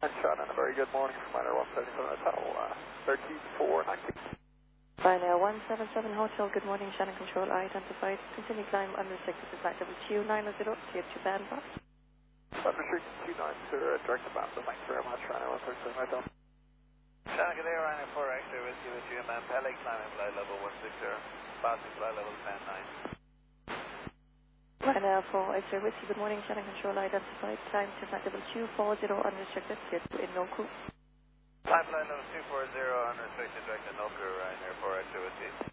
Shot on a very good morning from Ryanair 177 Hotel, 13490. Ryanair 177 Hotel, good morning, Shannon Control, I identified. Continue climb unrestricted to flight level Q90, tier 2 band pass. Unrestricted Q90, direct to Bambi, thanks very much, Ryanair 177 Hotel. Shannon, good day, Ryanair 4 X-ray with you, man. Pele climbing flight level 160, passing flight level 109. Ryanair 4 X-ray with you, good morning, Shannon Control, I identified. Climb to flight level Q40, unrestricted, tier 2 in no crew. Climb flight level 240, unrestricted, direct to no crew, Ryanair 4 X-ray with you.